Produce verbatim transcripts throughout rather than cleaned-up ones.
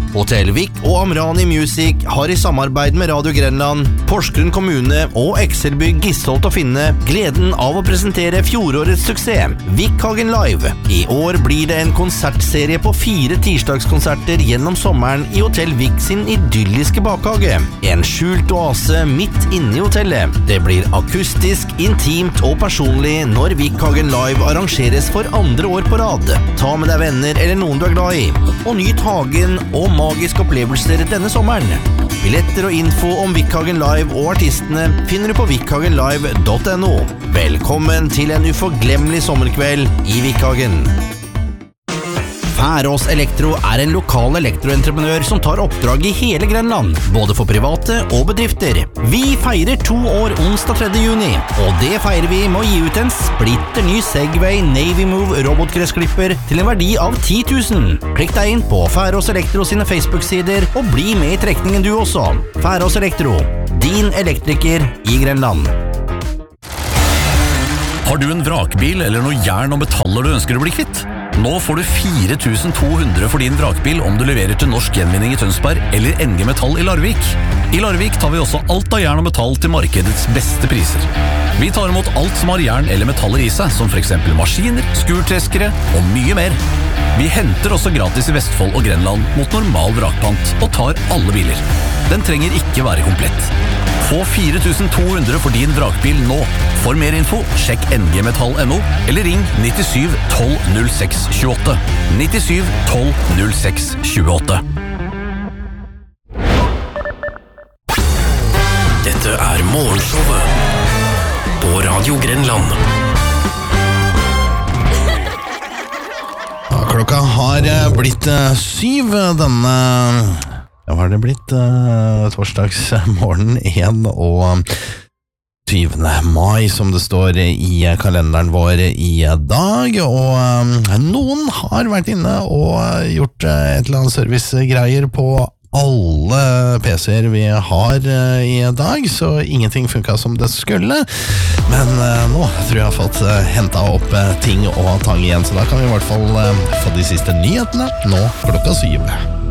Hotell Vik og Amrani Music har i samarbeid med Radio Grenland, Porsgrunn kommune og Excelbygg Gisholt og Finne gleden av å presentere fjorårets suksess, Vikhagen Live. I år blir det en konsertserie på fire tirsdagskonserter gjennom sommeren i Hotell Vik sin idylliske bakhage. En skjult oase midt inne i hotellet. Det blir akustisk, intimt og personlig når Vikhagen Live arrangeres for andre år på rad. Ta med deg venner eller noen du er glad i, og nyt hagen og magiske opplevelser denne sommeren. Billetter og info om Vikhagen Live og artistene finner du på vikhagen live punktum no. Velkommen til en uforglemmelig sommerkveld i Vikhagen. Færås Elektro er en lokal elektroentreprenør som tar oppdrag i hele Grenland, både for private og bedrifter. Vi feirer to år onsdag tredje juni, og det feirer vi med å gi ut en splitter ny Segway Navy Move robotgressklipper til en verdi av ti tusen. Klikk deg inn på Færås Elektro sine Facebook-sider og bli med i trekningen du også. Færås Elektro, din elektriker i Grenland. Har du en vrakbil eller noe jern og metaller du ønsker å bli kvitt? Nå får du fire tusen to hundre for din vrakbil om du leverer til Norsk Gjenvinning i Tønsberg eller N G Metall i Larvik. I Larvik tar vi også alt av jern og metall til markedets beste priser. Vi tar imot alt som har jern eller metaller i seg, som for eksempel maskiner, skurtreskere og mye mer. Vi henter også gratis i Vestfold og Grenland mot normal vrakpant og tar alle biler. Den trenger ikke være komplett. Få fire tusen to hundre for din vrakbil nå. For mer info, sjekk n g metall punktum no eller ring nittisju tolv null seks tjueåtte. nittisju tolv null seks tjueåtte. Dette er Morgenshowet på Radio Grenland. Ja, klokka har blitt uh, syv denne... Ja, hva har det blitt? Uh, torsdags morgen en og tyvende mai, som det står i kalenderen vår i dag, og um, noen har vært inne og gjort uh, et eller annet servicegreier på alle P C-er vi har uh, i dag, så ingenting funket som det skulle, men uh, nå tror jeg jeg har fått uh, hentet opp uh, ting og tang igjen, så da kan vi i hvert fall uh, få de siste nyhetene nå klokka syv.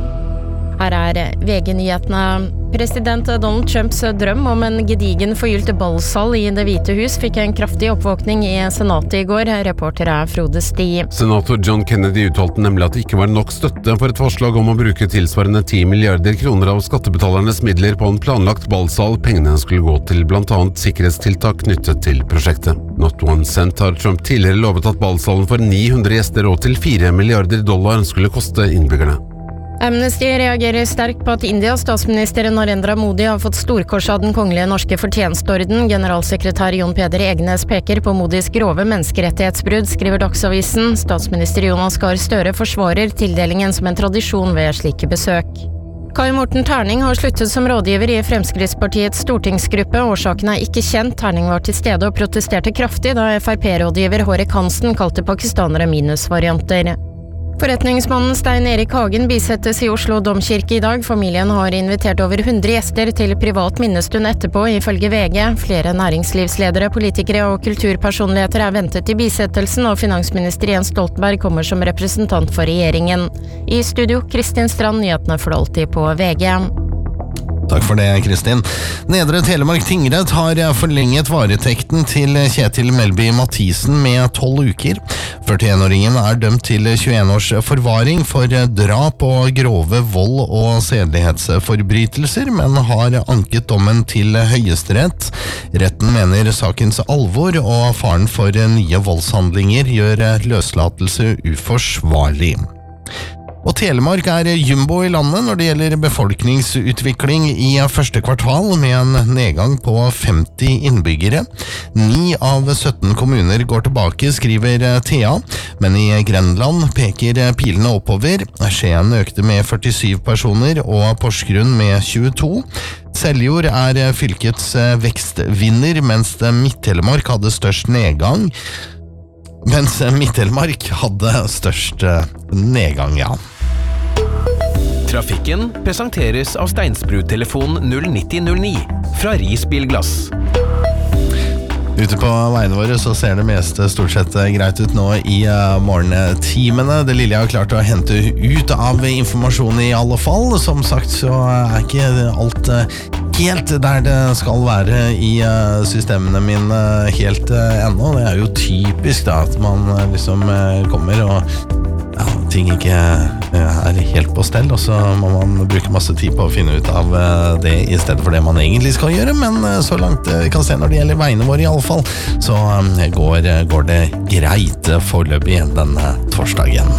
Her er V G-nyhetene. President Donald Trumps drøm om en gedigen forgylt ballsal i Det hvite hus fikk en kraftig oppvåkning i senatet i går. Reporter er Frode Sti. Senator John Kennedy uttalte nemlig at det ikke var nok støtte for et forslag om å bruke tilsvarende ti milliarder kroner av skattebetalernes midler på en planlagt ballsal. Pengene skulle gå til blant annet sikkerhetstiltak knyttet til prosjektet. Not one cent har Trump tidligere lovet at ballsalen for ni hundre gjester og til fire milliarder dollar skulle koste innbyggerne. Amnesty reagerer sterkt på at Indias statsminister Narendra Modi har fått storkors av den kongelige norske fortjenstorden. Generalsekretær Jon Peder Egnes peker på Modis grove menneskerettighetsbrudd, skriver Dagsavisen. Statsminister Jonas Gahr Støre forsvarer tildelingen som en tradisjon ved slike besøk. Kai Morten Terning har sluttet som rådgiver i Fremskrittspartiets stortingsgruppe. Årsaken er ikke kjent. Terning var til stede og protesterte kraftig da F R P-rådgiver Hårek Hansen kalte pakistanere minusvarianter. Forretningsmannen Stein Erik Hagen bisettes i Oslo Domkirke i dag. Familien har invitert over hundre gjester til privat minnestund etterpå, ifølge V G. Flere næringslivsledere, politikere og kulturpersonligheter er ventet i bisettelsen, og finansminister Jens Stoltenberg kommer som representant for regjeringen. I studio, Kristin Strand, nyhetene for alltid på V G. Takk for det, Kristin. Nedre Telemark tingrett har forlenget varetekten til Kjetil Melby Mathisen med tolv uker. førtienåringen er dømt til tjueen års forvaring for drap og grove vold- og sedelighetsforbrytelser, men har anket dommen til Høyesterett. Retten mener sakens alvor og faren for nye voldshandlinger gjør løslatelse uforsvarlig. Og Telemark er jumbo i landet når det gjelder befolkningsutvikling i første kvartal, med en nedgang på femti innbyggere. Ni av sytten kommuner går tilbake, skriver T A, men i Grenland peker pilene oppover. Skien økte med førtisju personer og Porsgrunn med tjueto. Seljord er fylkets vekstvinner, mens Midt-Telemark hadde størst nedgang. Mens Midt-Telemark hadde størst nedgang, ja. Trafikken presenteres av Steinsbrud-telefon null nitti null ni fra Ris Bilglass. Ute på veiene våre så ser det meste stort sett greit ut nå i uh, morgentimene. Det lille jeg har klart å hente ut av informasjon i alle fall. Som sagt så er ikke alt uh, helt der det skal være i uh, systemene mine helt uh, ennå. Det er jo typisk da at man uh, liksom uh, kommer og ja, ting ikke er helt på stell, og så må man bruke masse tid på å finne ut av det i stedet for det man egentlig skal gjøre, men så langt vi kan se når det gjelder veiene våre i alle fall, så går, går det greit foreløpig denne torsdagen.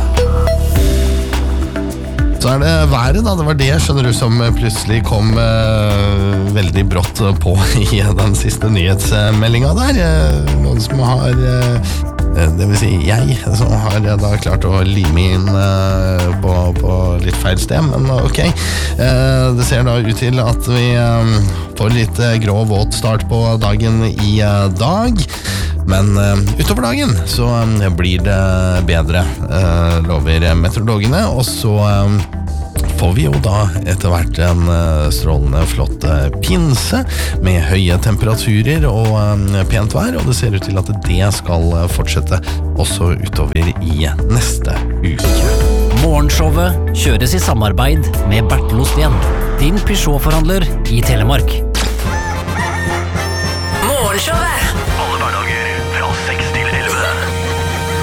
Så er det været da, det var det skjønner du som plutselig kom uh, veldig brått på i den siste nyhetsmeldingen der. Uh, noen som har uh, det vil si jeg, som har da klart å lime inn uh, på, på litt feil sted, men ok. Uh, det ser da ut til at vi um, får litt uh, grå våt start på dagen i uh, dag. Men uh, utover dagen så um, blir det bedre, uh, lover meteorologene, og så um, får vi jo da etter hvert en uh, strålende flott uh, pinse med høye temperaturer og um, pent vær, og det ser ut til at det skal uh, fortsette også utover i neste uke. Morgenshowet kjøres i samarbeid med Bertel Osten, din Peugeot-forhandler i Telemark. Morgenshowet